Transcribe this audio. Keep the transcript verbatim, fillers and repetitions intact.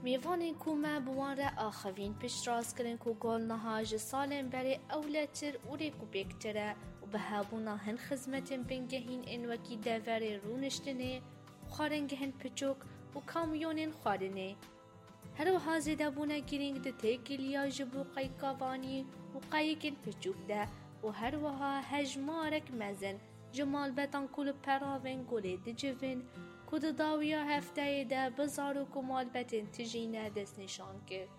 میوانین کو ما بوان را آخوین پیش راست کرن کو گل نهاج سالن بری اولتر اوری کو بکتره و به هابونا هن خدمتن بنگهین این وکی دوری رونشتنه و خارنگهن پچوک و کامیونین خارنه. هر وها زیده بونه گرینگ ده تیگیلیا جبو قیقاوانی و قایقین پچوک ده و هر وها هجمارک مزن جمال بتان کل پراوین گلی ده جوین کد داویا هفته ده بزارو کمال بتن تجینه دست نشان کرد.